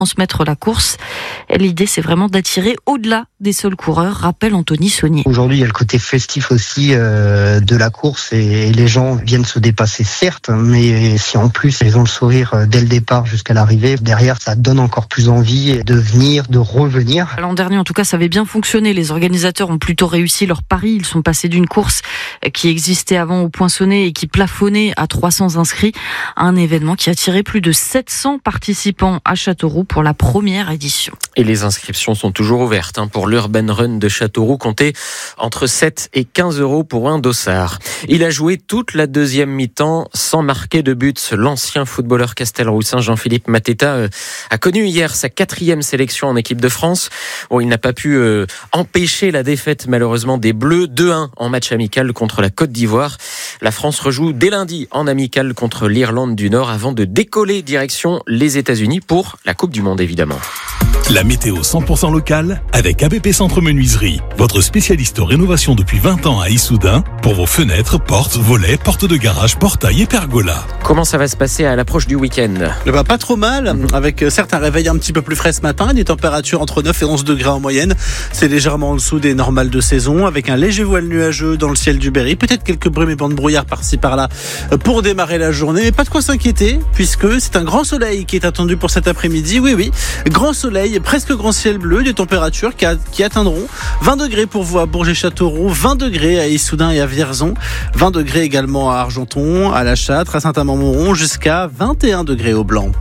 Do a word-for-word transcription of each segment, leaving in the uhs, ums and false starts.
transmettre la course. L'idée, c'est vraiment d'attirer au-delà des seuls coureurs, rappelle Anthony Saunier. Aujourd'hui, il y a le côté festif aussi euh, de la course et les gens viennent se dépasser, certes, mais si en plus ils ont le sourire dès le départ jusqu'à l'arrivée, derrière, ça donne encore plus envie de venir, de revenir. L'an dernier, en tout cas, ça avait bien fonctionné. Les organisateurs ont plutôt réussi leur pari. Ils sont passés d'une course qui existait avant au poinçonnet et qui plafonnait à trois cents inscrits à un événement qui a attiré plus de sept cents participants à Châteauroux pour la première édition. Et les inscriptions sont toujours ouvertes hein, pour l'Urban Run de Châteauroux, comptez entre sept et quinze euros pour un dossard. Il a joué toute la deuxième mi-temps sans marquer de but. L'ancien footballeur castelroussin Jean-Philippe Mateta euh, a connu hier sa quatrième sélection en équipe de France. Bon, il n'a pas pu euh, empêcher la défaite malheureusement des Bleus deux un en match amical contre la Côte d'Ivoire. La France rejoue dès lundi en amical contre l'Irlande du Nord avant de décoller direction les États-Unis pour la Coupe du Monde évidemment. La météo cent pour cent locale avec A B P Centre Menuiserie, votre spécialiste en rénovation depuis vingt ans à Issoudun pour vos fenêtres, portes, volets, portes de garage, portails et pergolas. Comment ça va se passer à l'approche du week-end ? Eh ben, pas trop mal, avec certes un réveil un petit peu plus frais ce matin, des températures entre neuf et onze degrés en moyenne. C'est légèrement en dessous des normales de saison, avec un léger voile nuageux dans le ciel du Berry. Peut-être quelques brumes et bancs de brouillard par-ci par-là pour démarrer la journée, mais pas de quoi s'inquiéter, puisque c'est un grand soleil qui est attendu pour cet après-midi. Oui, oui, grand soleil, presque grand ciel bleu, des températures qui, a, qui atteindront vingt degrés pour vous à Bourget-Châteauroux, vingt degrés à Issoudun et à Vierzon, vingt degrés également à Argenton, à La Châtre, à Saint-Amand-Montrond, jusqu'à vingt et un degrés au Blanc.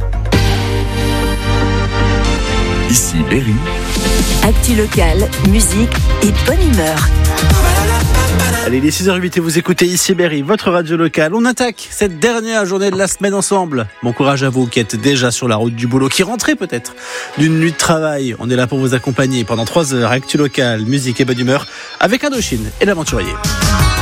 Ici Berry. Actu locale, musique et bonne humeur. Allez, les six heures huit et vous écoutez ici Berry, votre radio locale. On attaque cette dernière journée de la semaine ensemble. Bon courage à vous qui êtes déjà sur la route du boulot, qui rentrez peut-être d'une nuit de travail. On est là pour vous accompagner pendant trois heures. Actu locale, musique et bonne humeur avec Indochine et l'aventurier.